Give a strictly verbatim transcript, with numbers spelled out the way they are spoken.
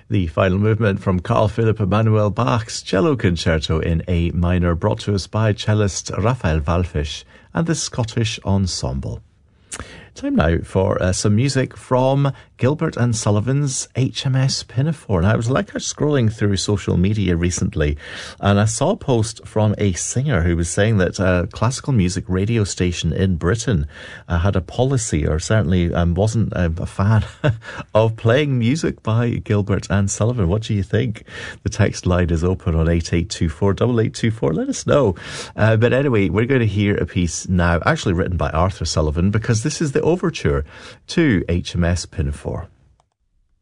The final movement from Carl Philipp Emanuel Bach's Cello Concerto in A minor, brought to us by cellist Raphael Wallfisch and the Scottish Ensemble. Time now for uh, some music from Gilbert and Sullivan's H M S Pinafore. Now, I was like I was scrolling through social media recently, and I saw a post from a singer who was saying that a classical music radio station in Britain uh, had a policy, or certainly um, wasn't um, a fan of playing music by Gilbert and Sullivan. What do you think? The text line is open on eight eight two four, eight eight two four. Let us know. Uh, but anyway, we're going to hear a piece now, actually written by Arthur Sullivan, because this is the overture to H M S Pinafore.